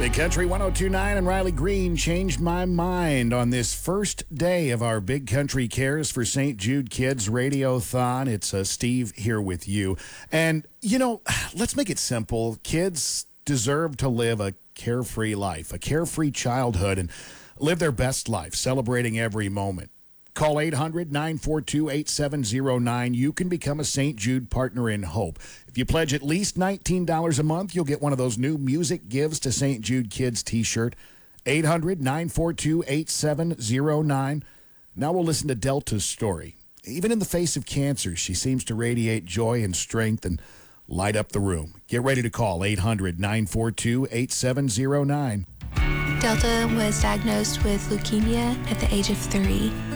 Big Country 1029 and Riley Green changed my mind on this first day of our Big Country Cares for St. Jude Kids Radiothon. It's Steve here with you. And, let's make it simple. Kids deserve to live a carefree life, a carefree childhood, and live their best life, celebrating every moment. Call 800-942-8709. You can become a St. Jude Partner in Hope. If you pledge at least $19 a month, you'll get one of those new Music Gives to St. Jude Kids t-shirt. 800-942-8709. Now we'll listen to Delta's story. Even in the face of cancer, she seems to radiate joy and strength and light up the room. Get ready to call 800-942-8709. Delta was diagnosed with leukemia at the age of 3.